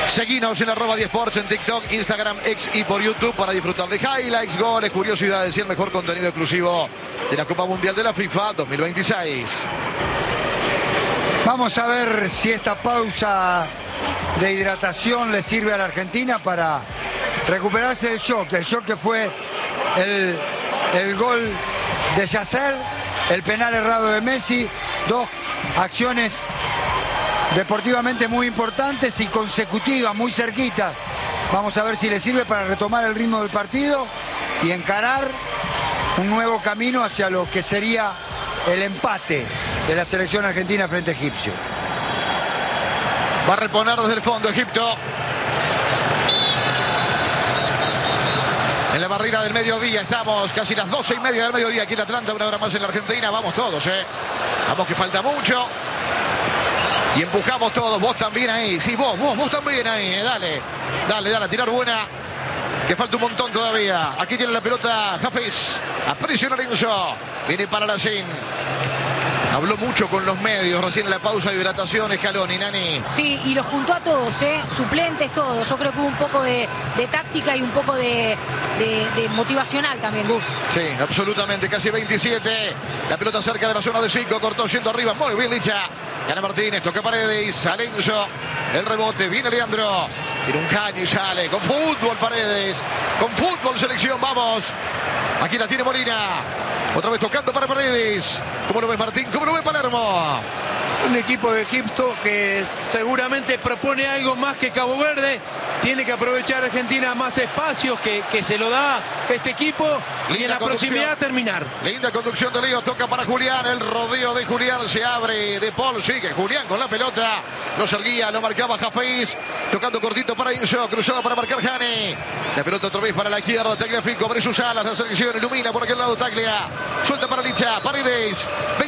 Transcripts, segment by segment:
Seguinos en @10sports en TikTok, Instagram, X y por YouTube para disfrutar de highlights, goles, curiosidades y el mejor contenido exclusivo de la Copa Mundial de la FIFA 2026. Vamos a ver si esta pausa de hidratación le sirve a la Argentina para recuperarse del shock. El shock que fue el gol de Yasser, el penal errado de Messi, dos acciones deportivamente muy importantes y consecutivas, muy cerquitas. Vamos a ver si le sirve para retomar el ritmo del partido y encarar un nuevo camino hacia lo que sería el empate de la selección argentina frente a Egipcio. Va a reponer desde el fondo Egipto. En la barrera del mediodía estamos, casi las 12:30 del mediodía aquí en Atlanta, una hora más en la Argentina. Vamos todos, Vamos que falta mucho. Y empujamos todos, vos también ahí. Sí, vos también ahí, Dale, a tirar buena. Que falta un montón todavía. Aquí tiene la pelota Hafez. Aprisiona Lorenzo. Viene para la Sin. Habló mucho con los medios recién en la pausa de hidratación Scaloni, Nani. Sí, y los juntó a todos, suplentes, todos. Yo creo que hubo un poco de táctica y un poco de motivacional también, Gus. Sí, absolutamente, casi 27. La pelota cerca de la zona de 5, cortó yendo arriba, muy bien Licha. Gana Martínez, toca Paredes, Alenzo, el rebote, viene Leandro. Tiene un caño y sale, con fútbol Paredes, con fútbol selección, vamos. Aquí la tiene Molina. Otra vez tocando para Paredes. ¿Cómo lo ves, Martín? ¿Cómo lo ves, Palermo? Un equipo de Egipto que seguramente propone algo más que Cabo Verde. Tiene que aprovechar Argentina más espacios que se lo da este equipo. Y en la proximidad terminar. Linda conducción de Leo, toca para Julián. El rodeo de Julián se abre. De Paul sigue Julián con la pelota. Lo seguía, lo marcaba Hafez. Tocando cortito para Inso. Cruzaba para marcar Jani. La pelota otra vez para la izquierda. Tagliafico abre sus alas. La selección ilumina por aquel lado Taglia. Suelta para Licha. Paredes.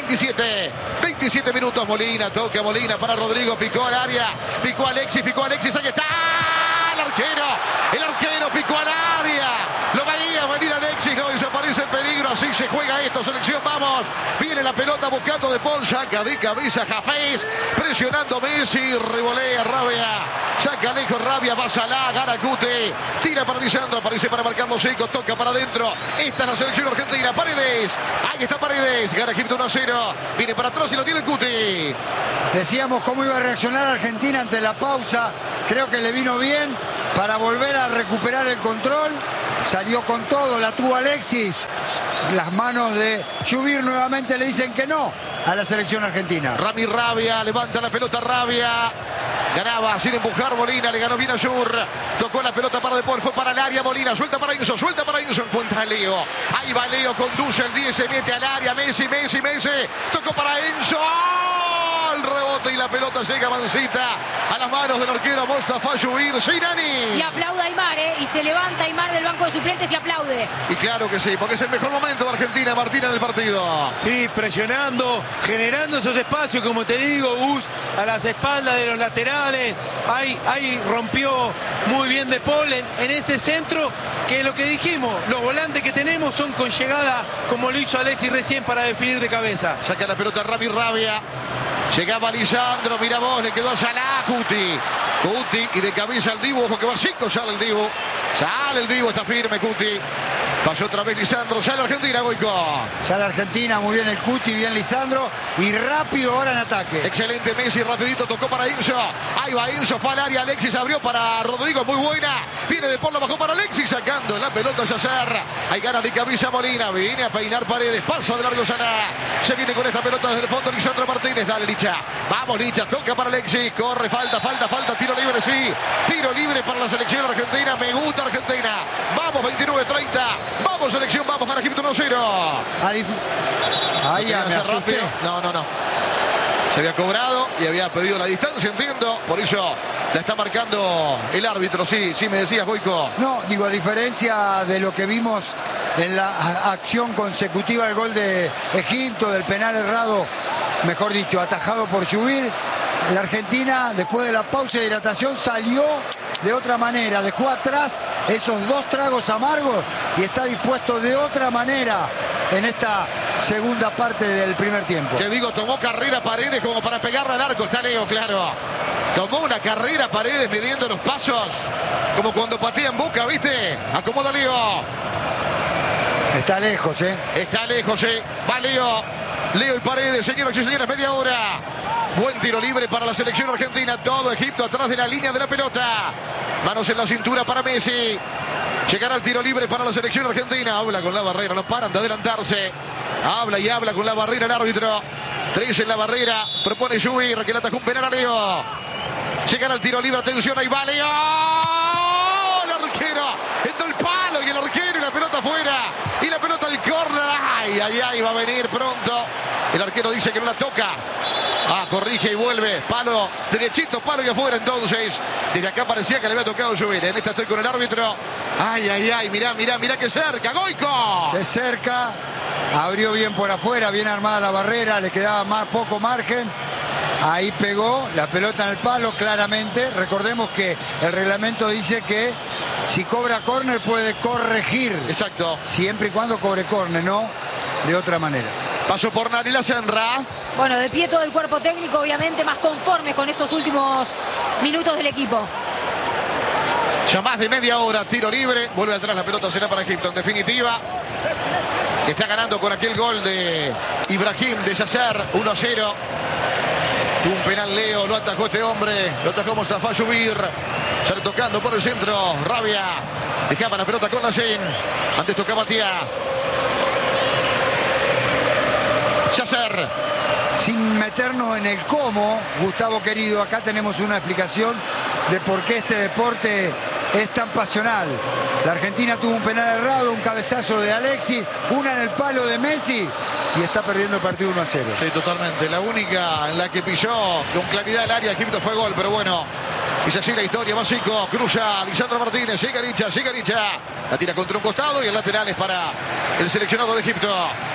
27 minutos. Molina. Toca Molina para Rodrigo. Picó al área. Picó Alexis. Ahí está. El arquero picó al área. Lo veía venir Alexis, no, y se aparece el peligro. Así se juega esto, selección, vamos. Viene la pelota buscando de Paul, saca de cabeza Hafez, presionando Messi, revolea Rabia, saca lejos Rabia, va Salah, gana Cute, tira para Lisandro, aparece para marcar los secos, toca para adentro. Esta es la selección argentina, Paredes, ahí está Paredes, gana Egipto 1-0, viene para atrás y lo tiene Cute. Decíamos cómo iba a reaccionar Argentina ante la pausa, creo que le vino bien para volver a recuperar el control. Salió con todo, la tuvo Alexis. Las manos de Lluvir nuevamente le dicen que no a la selección argentina. Rami Rabia, levanta la pelota Rabia. Ganaba sin empujar Molina, le ganó bien a Yur. Tocó la pelota para Depor, fue para el área Molina, suelta para Inso, encuentra a Leo. Ahí va Leo, conduce el 10, se mete al área, Messi. Tocó para Enzo. El rebote y la pelota llega mansita a las manos del arquero Mostafa Lluvir. Sí, Nani. Y aplauda Aymar, y se levanta Aymar del banco de suplentes y aplaude. Y claro que sí, porque es el mejor momento de Argentina, Martín, en el partido. Sí, presionando, generando esos espacios, como te digo, Gus, a las espaldas de los laterales. Ahí rompió muy bien De Paul en ese centro, que lo que dijimos, los volantes que tenemos son con llegada, como lo hizo Alexis recién para definir de cabeza. Saca la pelota Rami Rabia. Llegaba Lisandro, mira vos, le quedó a Salah, Cuti y de cabeza el Dibu, ojo que va 5, sale el Dibu, está firme Cuti. Falló otra vez Lisandro, sale Argentina, Goico. Sale Argentina, muy bien el Cuti, bien Lisandro y rápido ahora en ataque. Excelente Messi, rapidito tocó para Inso. Ahí va Inso, fue al área, Alexis abrió para Rodrigo, muy buena. Viene de Paul, la bajó para Alexis, sacando la pelota Yasser. Hay ganas de cabeza Molina, viene a peinar Paredes, pasa de largo Salah. Se viene con esta pelota desde el fondo Lisandro Martínez, dale Licha. Vamos Licha, toca para Alexis, corre, falta, tiro libre, sí. Tiro libre para la selección argentina, me gusta Argentina. Vamos 29-30. Vamos selección, vamos para Egipto 1-0. Ahí ya me asusté. No. Se había cobrado y había pedido la distancia, entiendo. Por eso la está marcando el árbitro. Sí, me decías, Goico. No, digo, a diferencia de lo que vimos en la acción consecutiva del gol de Egipto, del penal errado, mejor dicho, atajado por Lluvir, la Argentina, después de la pausa de hidratación, salió de otra manera, dejó atrás esos dos tragos amargos y está dispuesto de otra manera en esta segunda parte del primer tiempo. Te digo, tomó carrera Paredes como para pegarle al arco, está Leo, claro. Tomó una carrera Paredes midiendo los pasos, como cuando patea en Boca, ¿viste? Acomoda Leo. Está lejos, ¿eh? Está lejos, ¿eh? Va Leo. Leo y Paredes, señoras y señores, media hora. Buen tiro libre para la selección argentina. Todo Egipto atrás de la línea de la pelota. Manos en la cintura para Messi. Llegará el tiro libre para la selección argentina. Habla con la barrera, no paran de adelantarse. Habla y habla con la barrera el árbitro. 3 en la barrera. Propone Subir, que le atajó un penal a Leo. Llegará el tiro libre, atención, ahí va Leo. El arquero entró el palo y el arquero y la pelota afuera. Y la pelota al córner. Ay, ay, ay, va a venir pronto. El arquero dice que no la toca. Corrige y vuelve. Palo derechito, palo y afuera. Entonces, desde acá parecía que le había tocado Subir. En esta estoy con el árbitro. Ay, ay, ay, mirá, mirá, mirá que cerca. Goico. De cerca. Abrió bien por afuera, bien armada la barrera. Le quedaba poco margen. Ahí pegó la pelota en el palo claramente. Recordemos que el reglamento dice que si cobra córner puede corregir. Exacto. Siempre y cuando cobre córner, no de otra manera. Paso por Nari Senra. Bueno, de pie todo el cuerpo técnico, obviamente más conforme con estos últimos minutos del equipo. Ya más de media hora, tiro libre. Vuelve atrás, la pelota será para Egipto. En definitiva, está ganando con aquel gol de Ibrahim de Yasser, 1-0. Un penal Leo, lo atajó este hombre. Lo atajó Mostafa Subir. Sale tocando por el centro. Rabia. Dejaba la pelota con Nassim. Antes tocaba Tia. Yasser. Sin meternos en el cómo, Gustavo querido, acá tenemos una explicación de por qué este deporte es tan pasional. La Argentina tuvo un penal errado, un cabezazo de Alexis, una en el palo de Messi y está perdiendo el partido 1-0. Sí, totalmente. La única en la que pisó con claridad el área Egipto fue gol, pero bueno, es así la historia. Masico, cruza Lisandro Martínez, sigue Richa. La tira contra un costado y el lateral es para el seleccionado de Egipto.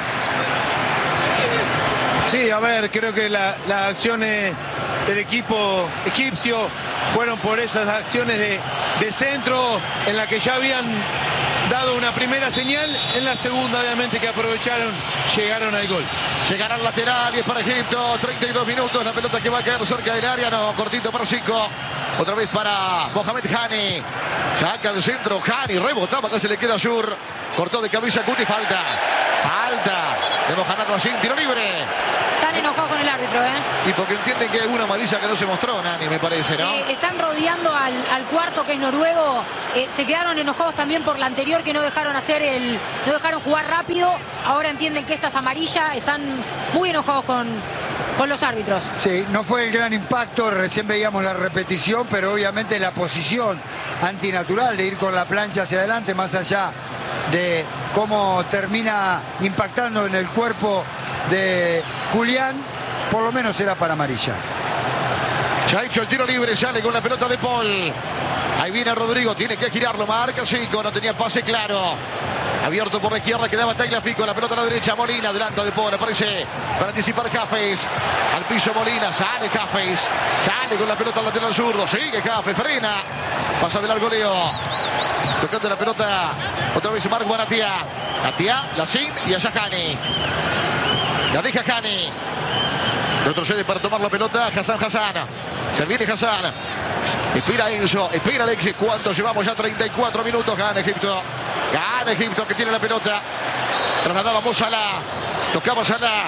Sí, a ver, creo que las acciones del equipo egipcio fueron por esas acciones de centro en la que ya habían dado una primera señal. En la segunda, obviamente, que aprovecharon, llegaron al gol. Llegará al lateral y es para Egipto. 32 minutos, la pelota que va a caer cerca del área. No, cortito para Zico. Otra vez para Mohamed Hani. Saca el centro, Hani rebotaba, acá se le queda Sur. Cortó de cabeza Cuti, falta. De Mohamed Nassim, tiro libre. Están enojados con el árbitro, ¿eh? Y porque entienden que hay una amarilla que no se mostró, Nani, me parece, ¿no? Sí, están rodeando al cuarto, que es noruego. Se quedaron enojados también por la anterior, que no dejaron no dejaron jugar rápido. Ahora entienden que esta es amarilla. Están muy enojados con los árbitros. Sí, no fue el gran impacto, recién veíamos la repetición, pero obviamente la posición antinatural de ir con la plancha hacia adelante, más allá de cómo termina impactando en el cuerpo de Julián, por lo menos era para amarilla. Ya ha hecho el tiro libre, sale con la pelota de Paul. Ahí viene Rodrigo, tiene que girarlo, marca Zico, no tenía pase claro. Abierto por la izquierda, quedaba Tagliafico, la pelota a la derecha, Molina, adelanta de Paul, aparece para anticipar Cafes. Al piso Molina, sale Cafes, sale con la pelota al lateral zurdo, sigue Cafes, frena. Pasa de largo Leo. Tocando la pelota, otra vez Marc Guanatia. Atia, Nassim y Ayahani. La deja Hani. Retrocede para tomar la pelota Hassan. Se viene Hassan. Espera Enzo, espera Alexis. ¿Cuánto llevamos? Ya 34 minutos. Gana Egipto. Gana Egipto, que tiene la pelota. Trasladábamos a la. Tocaba Salah.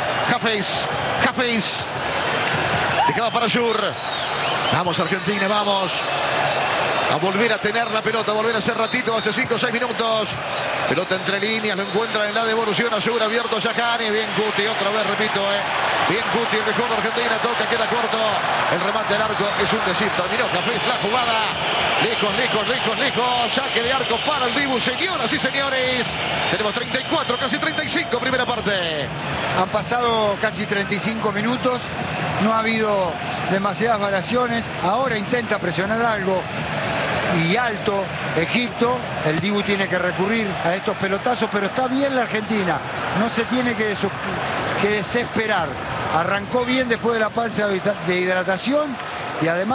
Hafez. Dejaba para Sur. Vamos Argentina, vamos. A volver a tener la pelota, volver a hacer ratito, hace 5 o 6 minutos. Pelota entre líneas, lo encuentra en la devolución a Sur, abierto Yahani. Bien Cuti, otra vez repito, bien Cuti, el mejor de Argentina, toca, queda corto. El remate al arco es un decir, terminó Cafés la jugada. Lejos. Saque de arco para el Dibu, señoras y señores. Tenemos 34, casi 35, primera parte. Han pasado casi 35 minutos, no ha habido demasiadas variaciones. Ahora intenta presionar algo. Y alto Egipto, el Dibu tiene que recurrir a estos pelotazos, pero está bien la Argentina, no se tiene que desesperar. Arrancó bien después de la pausa de hidratación y además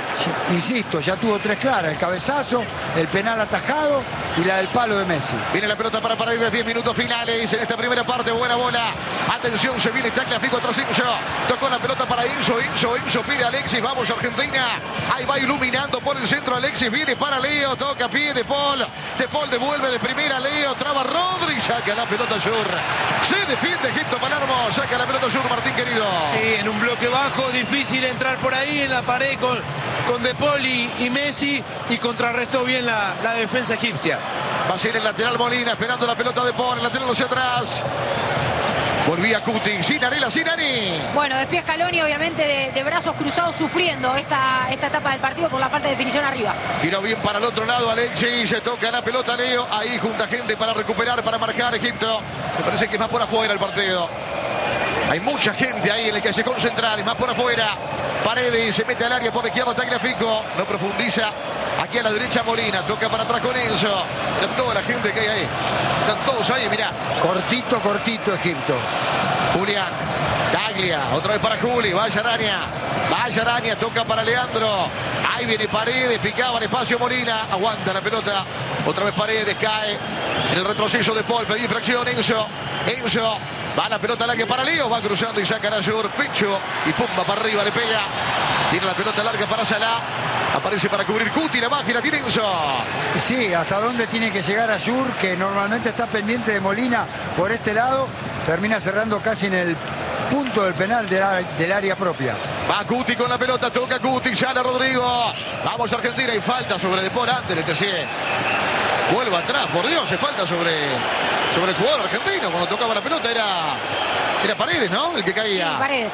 insisto, ya tuvo 3 claras: el cabezazo, el penal atajado y la del palo de Messi. Viene la pelota para Paredes, 10 minutos finales en esta primera parte. Buena bola. Atención, se viene Tagliafico tras Enzo. Tocó la pelota para Enzo. Enzo pide a Alexis. Vamos, Argentina. Ahí va iluminando por el centro Alexis. Viene para Leo. Toca pie de Paul. De Paul devuelve de primera. Leo traba Rodri. Saca la pelota Sur. Se defiende Egipto Palermo. Saca la pelota Sur, Martín querido. Sí, en un bloque bajo. Difícil entrar por ahí en la pared con De Paul y Messi. Y contrarrestó bien la defensa egipcia. Va a ser el lateral Molina, esperando la pelota de Paul, el lateral hacia atrás. Volvía Cuti, Sinarela, Sinani. Bueno, después Scaloni obviamente de brazos cruzados sufriendo esta etapa del partido por la falta de definición arriba. Giró bien para el otro lado Alexis, se toca la pelota Leo, ahí junta gente para recuperar, para marcar Egipto. Me parece que es más por afuera el partido. Hay mucha gente ahí en el que se concentra, es más por afuera. Paredes se mete al área por la izquierda, Tagliafico, no profundiza. Aquí a la derecha Molina, toca para atrás con Enzo. Mirá toda la gente que hay ahí. Están todos ahí, mirá. Cortito Egipto. Julián, Taglia, otra vez para Juli, vaya Araña, toca para Leandro. Ahí viene Paredes, picaba el espacio Molina, aguanta la pelota. Otra vez Paredes, cae en el retroceso de Paul, pedí infracción, Enzo. Va la pelota larga para Leo, va cruzando y saca a Sur, pecho y pumba para arriba, le pega. Tiene la pelota larga para Salah. Aparece para cubrir Cuti, la máquina tiene Enzo. Sí, hasta dónde tiene que llegar Ayur, que normalmente está pendiente de Molina por este lado. Termina cerrando casi en el punto del penal del área propia. Va Cuti con la pelota, toca Cuti, sale Rodrigo. Vamos Argentina y falta sobre De Paul antes, le decía. Vuelve atrás, por Dios, se falta sobre el jugador argentino. Cuando tocaba la pelota era Paredes, ¿no? El que caía. Sí, Paredes.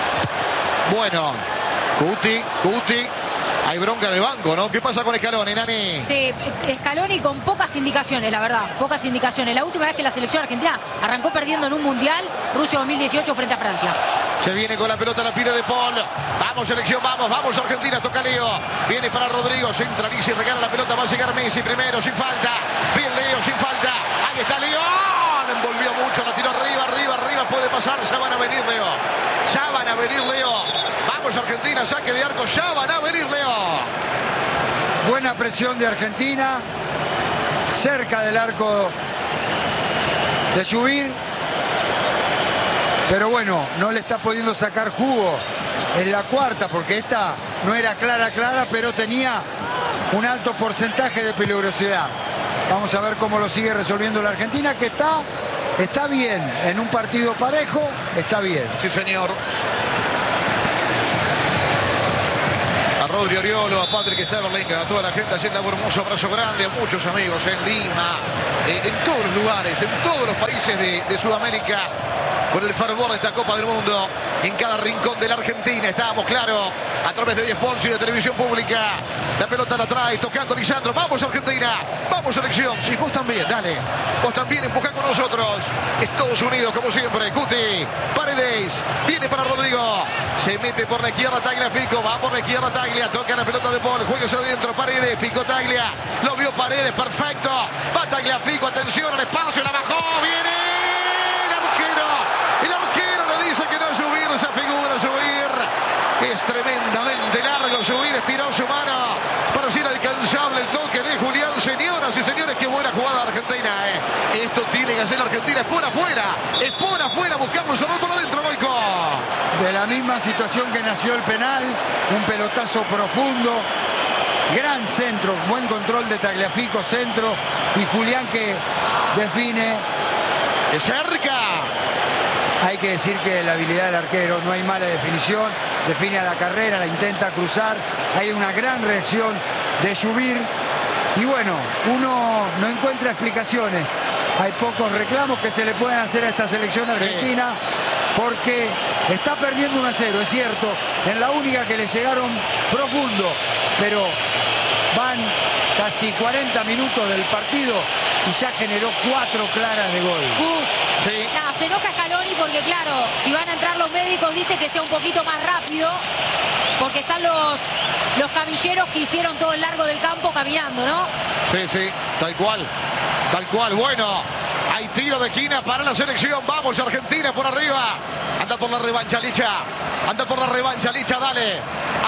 Bueno, Cuti. Hay bronca en el banco, ¿no? ¿Qué pasa con Scaloni, Nani? Sí, Scaloni con pocas indicaciones, la verdad. Pocas indicaciones. La última vez que la selección argentina arrancó perdiendo en un mundial, Rusia 2018 frente a Francia. Se viene con la pelota, la pide De Paul. Vamos, selección, vamos Argentina, toca Leo. Viene para Rodrigo, centraliza y regala la pelota. Va a llegar Messi primero, sin falta. Bien Leo, sin falta. Ahí está Leo. Envolvió mucho, la tiró arriba. Puede pasar, ya van a venir Leo. Vamos Argentina, saque de arco, ya van a venir Leo. Buena presión de Argentina. Cerca del arco de Subir. Pero bueno, no le está pudiendo sacar jugo en la cuarta, porque esta no era clara, pero tenía un alto porcentaje de peligrosidad. Vamos a ver cómo lo sigue resolviendo la Argentina, que está bien. En un partido parejo, está bien. Sí, señor. A Rodri Oriolo, a Patrick Sterling, a toda la gente haciendo un hermoso abrazo grande, a muchos amigos en Lima, en todos los lugares, en todos los países de Sudamérica, con el fervor de esta Copa del Mundo, en cada rincón de la Argentina. Estábamos, claro, a través de 10 Sport y de televisión pública. La pelota la trae, tocando Lisandro. Vamos Argentina, vamos selección. Sí, vos también, dale. Vos también empujá con nosotros. Estados Unidos, como siempre. Cuti, Paredes, viene para Rodrigo. Se mete por la izquierda Tagliafico, va por la izquierda Taglia, toca la pelota de Paul, juega hacia adentro, Paredes, picó Taglia, lo vio Paredes, perfecto. Va Tagliafico, atención al espacio, la bajó, viene el arquero le dice que no subir, esa figura subir. Es tremendamente largo subir, estiró su mano para ser alcanzable el toque de Julián. Señoras y señores, qué buena jugada Argentina, Esto tiene que hacer la Argentina, es por afuera, buscamos el por adentro, Goico. De la misma situación que nació el penal, un pelotazo profundo, gran centro, buen control de Tagliafico, centro, y Julián que define. De cerca. Hay que decir que la habilidad del arquero, no hay mala definición, define a la carrera, la intenta cruzar, hay una gran reacción de subir. Y bueno, uno no encuentra explicaciones. Hay pocos reclamos que se le pueden hacer a esta selección argentina, porque está perdiendo 1-0, es cierto, en la única que le llegaron profundo, pero van casi 40 minutos del partido y ya generó 4 claras de gol. Sí. No, se enoja Scaloni porque, claro, si van a entrar los médicos, dice que sea un poquito más rápido, porque están los camilleros que hicieron todo el largo del campo caminando, ¿no? Sí, tal cual. Bueno, hay tiro de esquina para la selección. Vamos, Argentina por arriba. Anda por la revancha, Licha. Dale.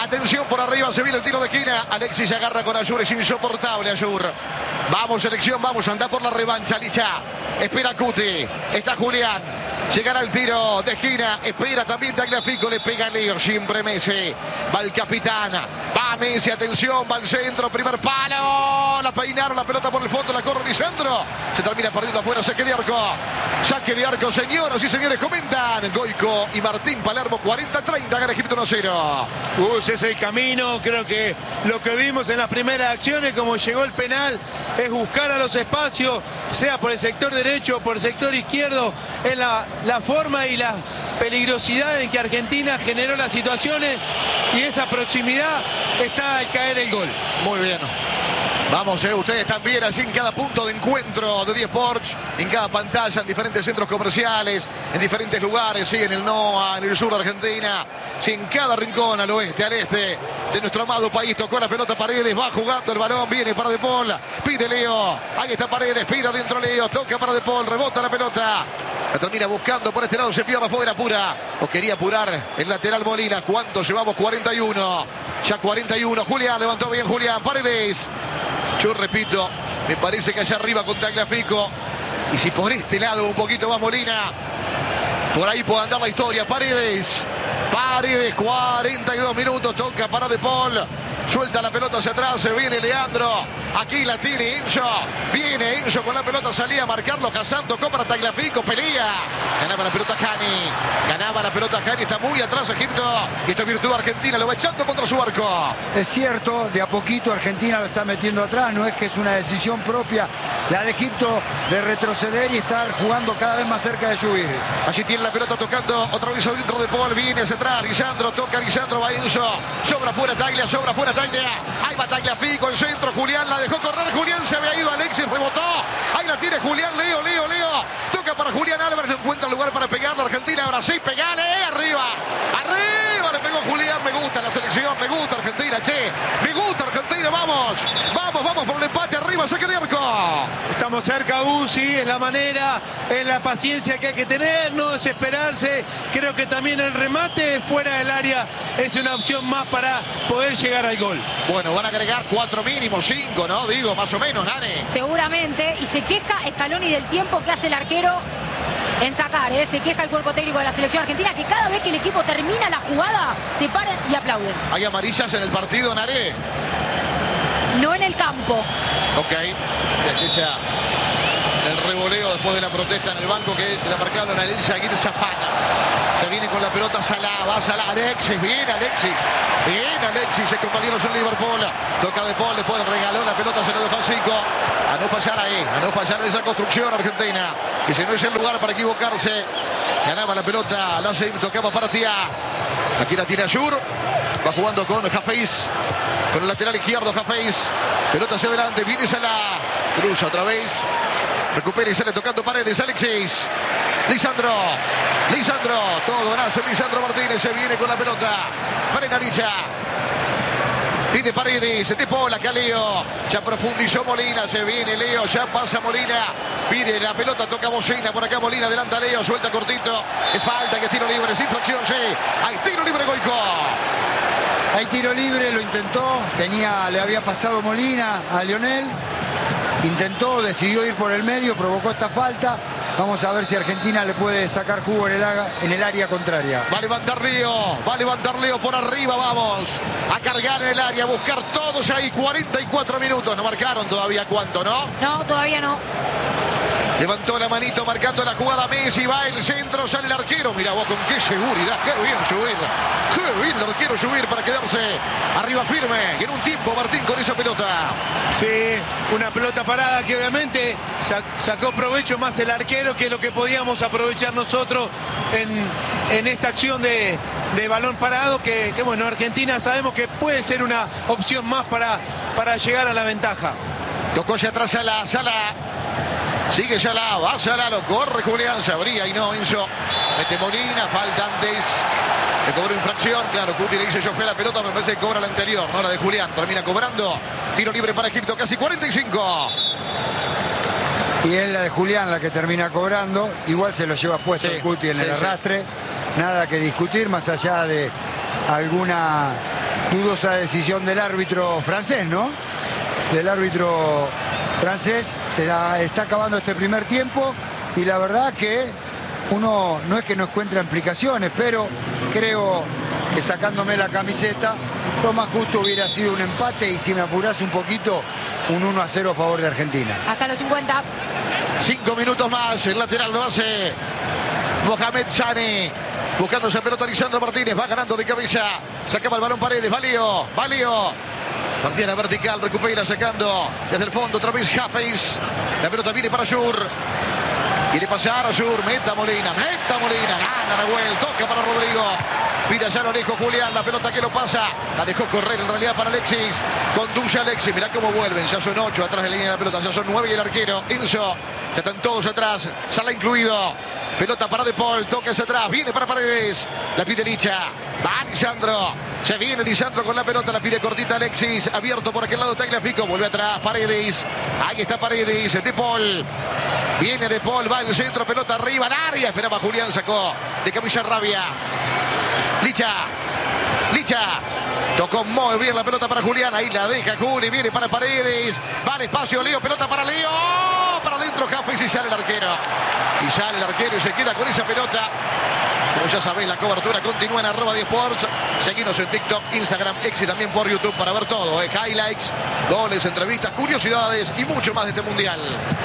Atención por arriba, se viene el tiro de esquina. Alexis se agarra con Ayur, es insoportable Ayur. Vamos selección, vamos, anda por la revancha, Licha. Espera Cuti, está Julián. Llegará el tiro de esquina, espera también Tagliafico, le pega a Leo, siempre Messi. Va el capitán, va Messi, atención, va al centro, primer palo. La peinaron, la pelota por el fondo, la corre Lisandro. Se termina perdiendo afuera, saque de arco. Saque de arco, señoras y señores, comentan Goico y Martín Palermo, 40-30, gana Egipto 1-0. Ese es el camino, creo que lo que vimos en las primeras acciones, como llegó el penal, es buscar a los espacios, sea por el sector derecho o por el sector izquierdo, es la forma y la peligrosidad en que Argentina generó las situaciones y esa proximidad está al caer el gol. Muy bien. Vamos, ustedes también así en cada punto de encuentro de 10 Sports, en cada pantalla, en diferentes centros comerciales, en diferentes lugares, sí, en el NOA, en el sur de Argentina, sí, en cada rincón, al oeste, al este de nuestro amado país. Tocó la pelota Paredes, va jugando el balón, viene para De Paul, pide Leo, ahí está Paredes, pide adentro Leo, toca para De Paul, rebota la pelota. La termina buscando por este lado, se pierde afuera, apura. O quería apurar el lateral Molina. ¿Cuánto llevamos? 41. Ya 41. Julián, levantó bien Julián. Paredes. Yo repito, me parece que allá arriba con Tagliafico. Y si por este lado un poquito más Molina, por ahí puede andar la historia. Paredes. Paredes, 42 minutos. Toca para De Paul. Suelta la pelota hacia atrás, se viene Leandro. Aquí la tiene Enzo. Viene Enzo con la pelota, salía a marcarlo. Hassan tocó para Tagliafico, pelea. Ganaba la pelota Hani. Ganaba la pelota Hani, está muy atrás Egipto. Y esta virtud Argentina lo va echando contra su arco. Es cierto, de a poquito Argentina lo está metiendo atrás. No es que es una decisión propia la de Egipto de retroceder y estar jugando cada vez más cerca de subir. Allí tiene la pelota tocando otra vez adentro de Paul. Viene hacia atrás, Lisandro, toca Lisandro, va Enzo. Sobra fuera Taglia, sobra fuera Taglia. Ahí va Tagliafico, el centro, Julián la dejó correr, Julián se había ido, Alexis rebotó. Ahí la tiene Julián, Leo. Toca para Julián Álvarez, no encuentra lugar para pegarle a Argentina. Ahora sí, pegale, arriba. Le pegó Julián, me gusta la selección, me gusta Argentina, che. Me gusta Argentina, vamos por el empate arriba, saque de arco. Estamos cerca, sí, es la manera, es la paciencia que hay que tener, no desesperarse. Creo que también el remate fuera del área es una opción más para poder llegar al gol. Bueno, van a agregar 4 mínimo, 5, ¿no? Digo, más o menos, Nane. Seguramente, y se queja Scaloni del tiempo que hace el arquero en sacar, se queja el cuerpo técnico de la selección argentina, que cada vez que el equipo termina la jugada, se paran y aplauden. ¿Hay amarillas en el partido, Nare? No en el campo. Ok, aquella el revoleo después de la protesta en el banco que se la marcaron a Elisa Aguirre Zafana. Se viene con la pelota Salah, va Salah, Alexis, bien Alexis, sus compañeros en Liverpool. Toca De Paul, después regaló la pelota, se la dejó a 5. A no fallar ahí, a no fallar en esa construcción Argentina. Que si no es el lugar para equivocarse. Ganaba la pelota, Lazim tocaba para Tia. Aquí la tiene Ayur. Va jugando con Hafeiz. Con el lateral izquierdo Hafeiz. Pelota hacia adelante, viene Salah. Cruza otra vez. Recupera y sale tocando Paredes, Alexis. Lisandro, todo nace Lisandro Martínez, se viene con la pelota. Frena Licha. Pide Paredes, De Paul, acá Leo. Ya profundizó Molina, se viene Leo, ya pasa Molina. Pide la pelota, toca Bocina, por acá Molina, adelanta Leo, suelta cortito. Es falta, que es tiro libre, es infracción, sí. Hay tiro libre, Goico. Hay tiro libre, lo intentó, le había pasado Molina a Lionel. Intentó, decidió ir por el medio, provocó esta falta. Vamos a ver si Argentina le puede sacar jugo en el área contraria. Va a levantar Leo por arriba, vamos. A cargar en el área, a buscar todos ahí. 44 minutos, no marcaron todavía cuánto, ¿no? No, todavía no. Levantó la manito marcando la jugada Messi, va el centro, sale el arquero. Mira vos con qué seguridad, qué bien subir. Qué bien el arquero subir para quedarse arriba firme. Y en un tiempo Martín con esa pelota. Sí, una pelota parada que obviamente sacó provecho más el arquero que lo que podíamos aprovechar nosotros en esta acción de balón parado. Que bueno, Argentina sabemos que puede ser una opción más para llegar a la ventaja. Tocó hacia atrás Salah. Sigue Salah, va Salah, lo corre Julián, se abría y no, Enzo. Mete Molina, falta antes. Le cobró infracción, claro, Cuti le dice yo fui a la pelota, pero me parece que cobra la anterior, no la de Julián. Termina cobrando. Tiro libre para Egipto, casi 45. Y es la de Julián la que termina cobrando. Igual se lo lleva puesto el Cuti en el arrastre. Nada que discutir, más allá de alguna dudosa decisión del árbitro francés, ¿no? Del árbitro francés. Se está acabando este primer tiempo y la verdad que uno no es que no encuentra implicaciones, pero creo que sacándome la camiseta, lo más justo hubiera sido un empate y, si me apurás un poquito, un 1-0 a favor de Argentina. Hasta los 50. 5 minutos más. El lateral lo hace Mohamed Sani. Buscando esa pelota Lisandro Martínez. Va ganando de cabeza. Sacaba el balón Paredes. Valío. Partida en la vertical. Recupera sacando desde el fondo. Otra vez Hafez. La pelota viene para Schur. Quiere pasar a Schur. Meta Molina. Gana Nahuel. Toca para Rodrigo. Pide allá lo lejos Julián. La pelota que lo pasa. La dejó correr en realidad para Alexis. Conduce a Alexis. Mirá cómo vuelven. Ya son 8 atrás de la línea de la pelota. Ya son 9 y el arquero. Enzo. Ya están todos atrás. Sala incluido. Pelota para De Paul. Toca hacia atrás. Viene para Paredes. La pide Licha. Va Lisandro. Se viene Lisandro con la pelota. La pide cortita Alexis. Abierto por aquel lado Tagliafico. Vuelve atrás. Paredes. Ahí está Paredes. De Paul. Viene De Paul. Va el centro. Pelota arriba al área. Esperaba Julián. Sacó de camisa Rabia. Licha. Tocó muy bien la pelota para Julián. Ahí la deja Juli. Viene para Paredes. Va al espacio Leo. Pelota para Leo. Para adentro Hafez y sale el arquero. Y se queda con esa pelota. Como ya sabéis, la cobertura continúa en @10sports. Seguinos en TikTok, Instagram, X y también por YouTube para ver todo. Highlights, goles, entrevistas, curiosidades y mucho más de este mundial.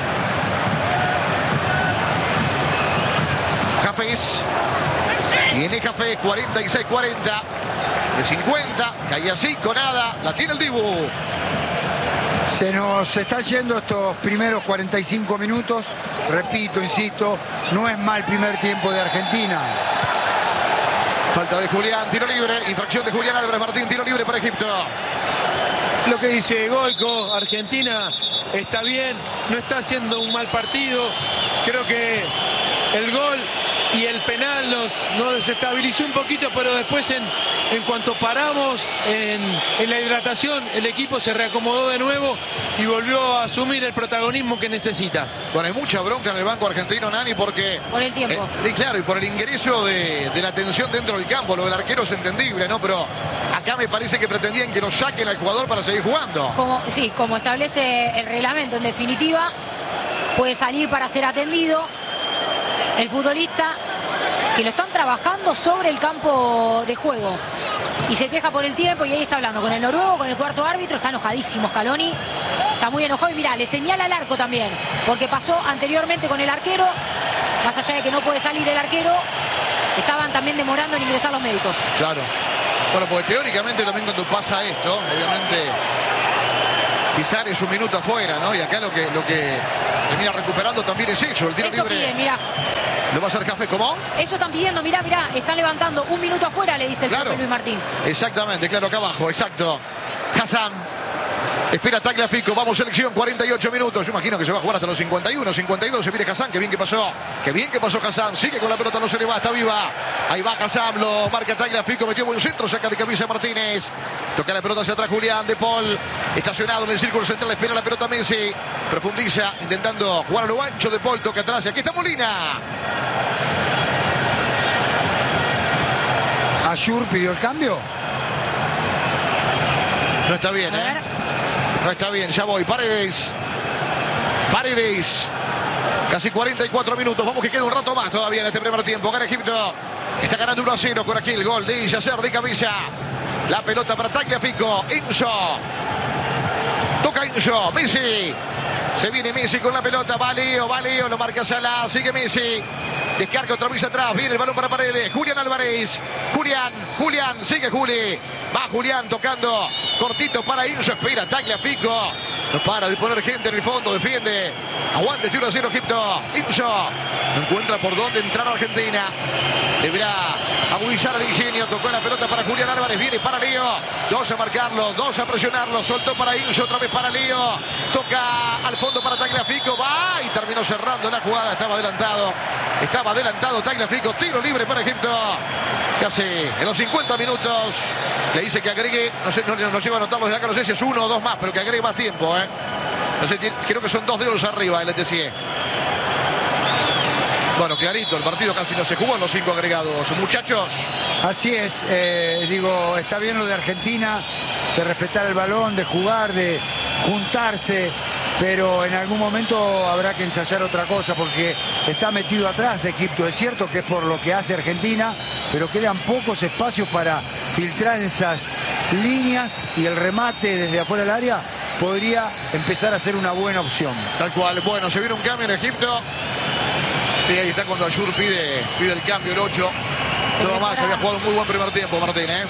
Hafez. Viene Hafez, 46-40. De 50, cae así, con nada. La tiene el Dibu. Se nos está yendo estos primeros 45 minutos. Repito, insisto, no es mal primer tiempo de Argentina. Falta de Julián, tiro libre. Infracción de Julián Álvarez Martín, tiro libre para Egipto. Lo que dice Goico, Argentina está bien, no está haciendo un mal partido. Creo que el gol y el penal nos desestabilizó un poquito, pero después en cuanto paramos en la hidratación, el equipo se reacomodó de nuevo y volvió a asumir el protagonismo que necesita. Bueno, hay mucha bronca en el banco argentino, Nani, porque... Por el tiempo. Claro, y por el ingreso de la tensión dentro del campo. Lo del arquero es entendible, ¿no? Pero acá me parece que pretendían que lo saquen al jugador para seguir jugando. Como establece el reglamento, en definitiva, puede salir para ser atendido el futbolista, que lo están trabajando sobre el campo de juego. Y se queja por el tiempo y ahí está hablando con el noruego, con el cuarto árbitro. Está enojadísimo Scaloni. Está muy enojado y mirá, le señala al arco también. Porque pasó anteriormente con el arquero. Más allá de que no puede salir el arquero, estaban también demorando en ingresar los médicos. Claro. Bueno, porque teóricamente también cuando pasa esto, obviamente, si sales un minuto afuera, ¿no? Y acá lo que termina recuperando también es eso, el tiro eso libre. Piden, mirá. ¿Lo va a hacer Hafez cómo? Eso están pidiendo, mirá, están levantando un minuto afuera, le dice el profe Luis Martín. Exactamente, claro, acá abajo, exacto. Hassan. Espera Tagliafico, vamos selección, 48 minutos. Yo imagino que se va a jugar hasta los 51, 52. Se viene Hassan, qué bien que pasó. Qué bien que pasó Hassan. Sigue con la pelota, no se le va, está viva. Ahí va Hassan, lo marca Tagliafico, metió buen centro, saca de camisa Martínez. Toca la pelota hacia atrás Julián, De Paul. Estacionado en el círculo central, espera la pelota Messi. Profundiza, intentando jugar a lo ancho. De Paul, toca atrás y aquí está Molina. ¿Ashur pidió el cambio? No está bien, ¿eh? No está bien, ya voy. Paredes. Casi 44 minutos. Vamos que queda un rato más todavía en este primer tiempo. Gana Egipto. Está ganando 1-0 con aquí el gol de Yasser de cabeza. La pelota para Tagliafico. Enzo. Toca Enzo. Messi. Se viene Messi con la pelota. Va Leo. Lo marca Salah. Sigue Messi. Descarga otra vez atrás. Viene el balón para Paredes. Julián Álvarez. Julián. Sigue Juli. Va Julián tocando. Cortito para Enzo. Espera Tagliafico. No para de poner gente en el fondo. Defiende. Aguante 1-0 Egipto. Enzo. No encuentra por dónde entrar a Argentina. Deberá agudizar el ingenio. Tocó la pelota para Julián Álvarez. Viene para Leo. 2 a marcarlo. 2 a presionarlo. Soltó para Enzo. Otra vez para Leo. Toca al fondo para Tagliafico. Va y terminó cerrando la jugada. Estaba adelantado Tagliafico. Tiro libre para Egipto. Casi en los 50 minutos. Le dice que agregue. No sé, no llego a anotarlos de acá. No sé si es 1 o 2 más. Pero que agregue más tiempo, ¿eh? No sé, creo que son 2 dedos arriba el ETC. Bueno, clarito, el partido casi no se jugó en los 5 agregados. Muchachos, Así es, está bien lo de Argentina, de respetar el balón, de jugar, de juntarse, pero en algún momento habrá que ensayar otra cosa porque está metido atrás Egipto. Es cierto que es por lo que hace Argentina, pero quedan pocos espacios para filtrar esas líneas y el remate desde afuera del área podría empezar a ser una buena opción. Tal cual. Bueno, se viene un cambio en Egipto. Sí, ahí está cuando Ayur pide el cambio, el 8. Todo más, había jugado un muy buen primer tiempo, Martín, ¿eh?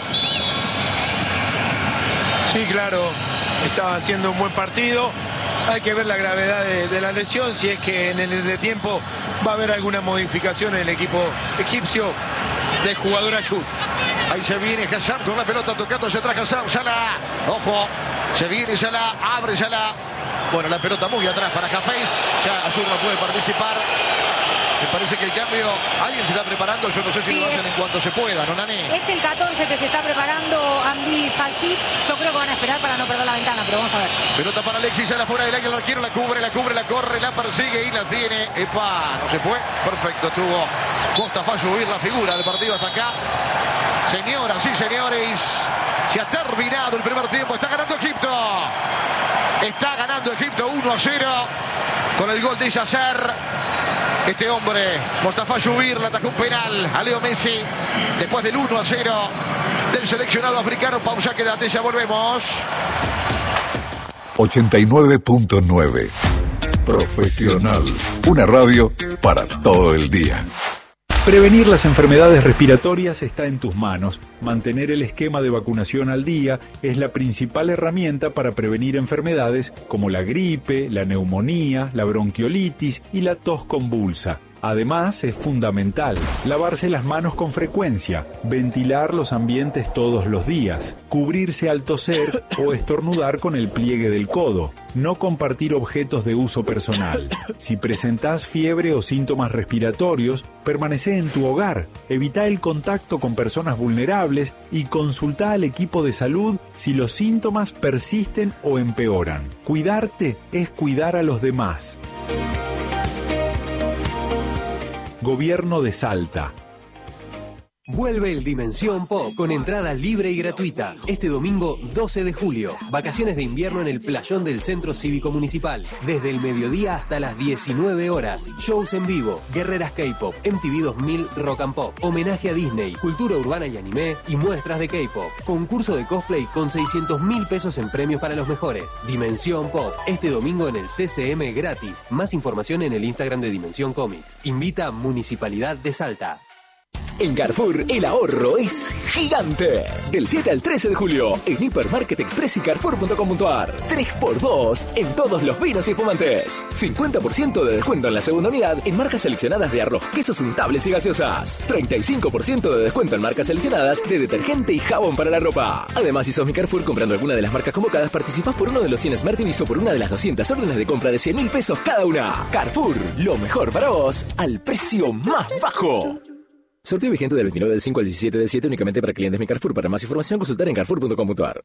Sí, claro, estaba haciendo un buen partido. Hay que ver la gravedad de la lesión, si es que en el entretiempo va a haber alguna modificación en el equipo egipcio del jugador Ayur. Ahí se viene Hassam con la pelota tocando hacia atrás. Hassam, Salah. Ojo, se viene Salah, abre Salah. Bueno, la pelota muy atrás para Hafez. Ya Ayur no puede participar. Me parece que el cambio, alguien se está preparando, yo no sé si lo hacen en cuanto se pueda, ¿no, Nani? Es el 14 que se está preparando Hamdi Falki. Yo creo que van a esperar para no perder la ventana, pero vamos a ver. Pelota para Alexis, a la fuera del área, el arquero la cubre, la corre, la persigue y la tiene. ¡Epa! No se fue. Perfecto, estuvo Mostafa Subir, la figura del partido hasta acá. Señoras y señores, se ha terminado el primer tiempo. Está ganando Egipto. Está ganando Egipto 1-0 con el gol de Yasser. Este hombre, Mostafa Subir, le atacó un penal a Leo Messi después del 1-0 del seleccionado africano. Pausa, quédate, ya volvemos. 89.9 Profesional. Una radio para todo el día. Prevenir las enfermedades respiratorias está en tus manos. Mantener el esquema de vacunación al día es la principal herramienta para prevenir enfermedades como la gripe, la neumonía, la bronquiolitis y la tos convulsa. Además, es fundamental lavarse las manos con frecuencia, ventilar los ambientes todos los días, cubrirse al toser o estornudar con el pliegue del codo, no compartir objetos de uso personal. Si presentás fiebre o síntomas respiratorios, permanece en tu hogar, evita el contacto con personas vulnerables y consulta al equipo de salud si los síntomas persisten o empeoran. Cuidarte es cuidar a los demás. Gobierno de Salta. Vuelve el Dimensión Pop con entrada libre y gratuita. Este domingo 12 de julio. Vacaciones de invierno en el playón del Centro Cívico Municipal. Desde el mediodía hasta las 19 horas. Shows en vivo, guerreras K-pop, MTV 2000 Rock and Pop, homenaje a Disney, cultura urbana y anime y muestras de K-pop. Concurso de cosplay con 600.000 pesos en premios para los mejores. Dimensión Pop. Este domingo en el CCM gratis. Más información en el Instagram de Dimensión Comics. Invita Municipalidad de Salta. En Carrefour, el ahorro es gigante. Del 7 al 13 de julio, en Hipermarket Express y Carrefour.com.ar. 3x2 en todos los vinos y espumantes. 50% de descuento en la segunda unidad en marcas seleccionadas de arroz, quesos untables y gaseosas. 35% de descuento en marcas seleccionadas de detergente y jabón para la ropa. Además, si sos mi Carrefour comprando alguna de las marcas convocadas, participás por uno de los 100 Smart TVs o por una de las 200 órdenes de compra de 100.000 pesos cada una. Carrefour, lo mejor para vos, al precio más bajo. Sorteo vigente del 29 del 5 al 17 del 7 únicamente para clientes Mi Carrefour. Para más información consultar en carrefour.com.ar.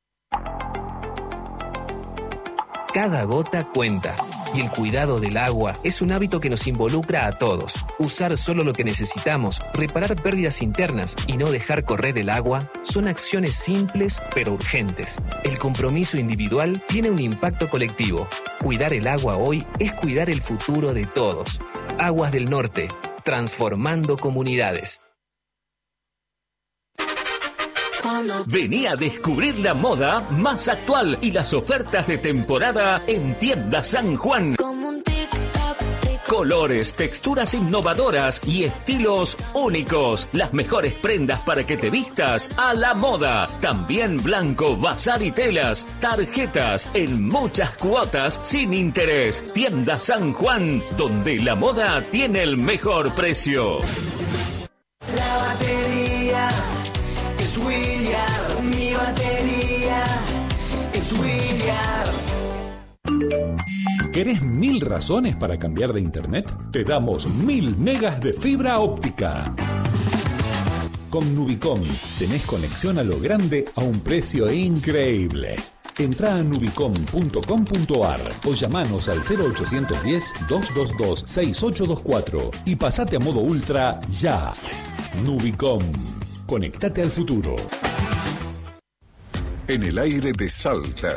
Cada gota cuenta. Y el cuidado del agua es un hábito que nos involucra a todos. Usar solo lo que necesitamos, reparar pérdidas internas y no dejar correr el agua son acciones simples pero urgentes. El compromiso individual tiene un impacto colectivo. Cuidar el agua hoy es cuidar el futuro de todos. Aguas del Norte, transformando comunidades. Vení a descubrir la moda más actual y las ofertas de temporada en Tienda San Juan. Colores, texturas innovadoras y estilos únicos. Las mejores prendas para que te vistas a la moda. También blanco, bazar y telas. Tarjetas en muchas cuotas sin interés. Tienda San Juan, donde la moda tiene el mejor precio. La batería es William. Mi batería es William. ¿Querés 1000 razones para cambiar de internet? Te damos 1000 megas de fibra óptica. Con Nubicom tenés conexión a lo grande a un precio increíble. Entrá a nubicom.com.ar o llamanos al 0810-222-6824 y pasate a modo ultra ya. Nubicom. Conectate al futuro. En el aire de Salta,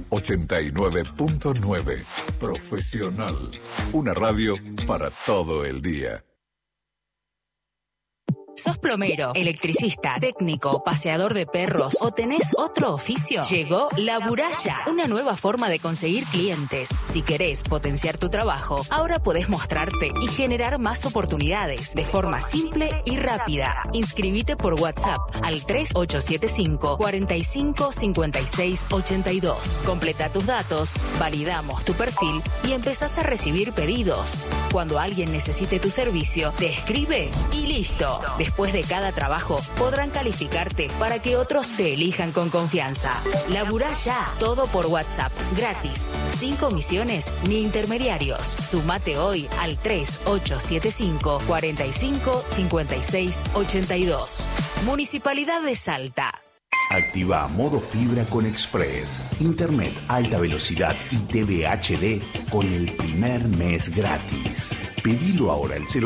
89.9. Profesional. Una radio para todo el día. ¿Sos plomero, electricista, técnico, paseador de perros o tenés otro oficio? Llegó La Buralla, una nueva forma de conseguir clientes. Si querés potenciar tu trabajo, ahora podés mostrarte y generar más oportunidades de forma simple y rápida. Inscribite por WhatsApp al 3875 45 56 82. Completa tus datos, validamos tu perfil y empezás a recibir pedidos. Cuando alguien necesite tu servicio, te escribe y listo. Después de cada trabajo, podrán calificarte para que otros te elijan con confianza. Laburá ya, todo por WhatsApp, gratis, sin comisiones ni intermediarios. Sumate hoy al 3875 45 56 82. Municipalidad de Salta. Activa modo fibra con Express. Internet alta velocidad y TV HD con el primer mes gratis. Pedilo ahora al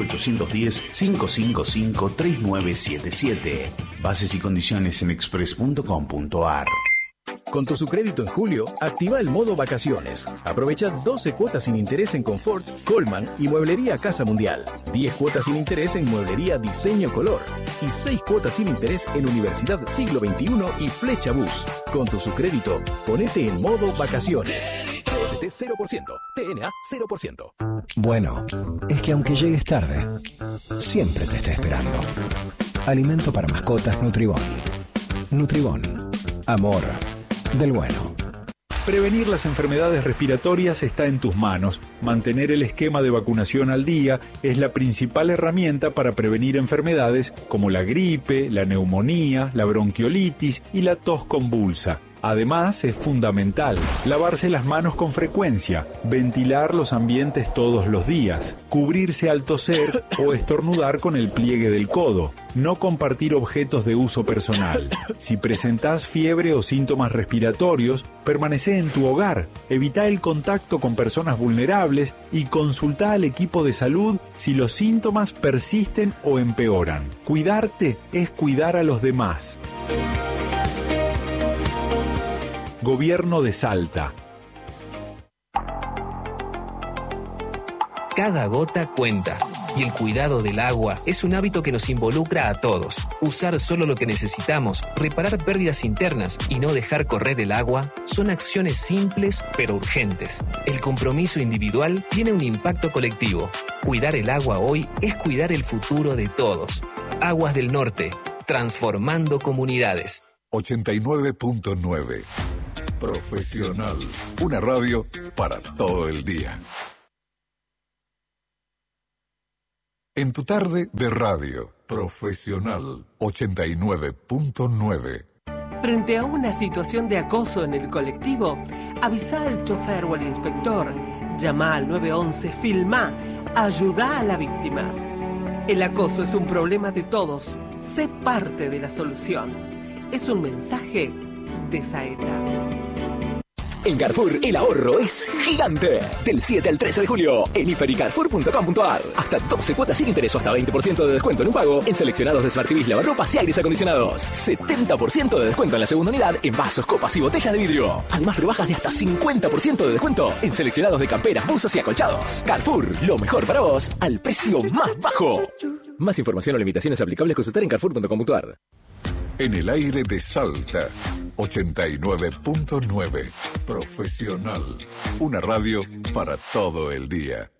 0810-555-3977. Bases y condiciones en express.com.ar. Con tu Sucrédito en julio, activa el modo vacaciones. Aprovecha 12 cuotas sin interés en Confort, Coleman y Mueblería Casa Mundial. 10 cuotas sin interés en Mueblería Diseño Color. Y 6 cuotas sin interés en Universidad Siglo XXI y Flecha Bus. Con tu Sucrédito, ponete en modo vacaciones. TFT 0%, TNA 0%. Bueno, es que aunque llegues tarde, siempre te está esperando. Alimento para mascotas Nutribón. Nutribón. Amor del bueno. Prevenir las enfermedades respiratorias está en tus manos. Mantener el esquema de vacunación al día es la principal herramienta para prevenir enfermedades como la gripe, la neumonía, la bronquiolitis y la tos convulsa. Además, es fundamental lavarse las manos con frecuencia, ventilar los ambientes todos los días, cubrirse al toser o estornudar con el pliegue del codo, no compartir objetos de uso personal. Si presentás fiebre o síntomas respiratorios, permanecé en tu hogar, evita el contacto con personas vulnerables y consulta al equipo de salud si los síntomas persisten o empeoran. Cuidarte es cuidar a los demás. Gobierno de Salta. Cada gota cuenta. Y el cuidado del agua es un hábito que nos involucra a todos. Usar solo lo que necesitamos, reparar pérdidas internas y no dejar correr el agua son acciones simples pero urgentes. El compromiso individual tiene un impacto colectivo. Cuidar el agua hoy es cuidar el futuro de todos. Aguas del Norte, transformando comunidades. 89.9. Profesional. Una radio para todo el día. En tu tarde de radio. Profesional. 89.9. Frente a una situación de acoso en el colectivo, avisa al chofer o al inspector, llama al 911, filmá, ayuda a la víctima. El acoso es un problema de todos, sé parte de la solución. Es un mensaje de Saeta. En Carrefour, el ahorro es gigante. Del 7 al 13 de julio, en hipercarrefour.com.ar. Hasta 12 cuotas sin interés o hasta 20% de descuento en un pago en seleccionados de Smart TVs, lavarropas y aires acondicionados. 70% de descuento en la segunda unidad en vasos, copas y botellas de vidrio. Además, rebajas de hasta 50% de descuento en seleccionados de camperas, buzos y acolchados. Carrefour, lo mejor para vos, al precio más bajo. Más información o limitaciones aplicables consultar en carrefour.com.ar. En el aire de Salta, 89.9. Profesional. Una radio para todo el día.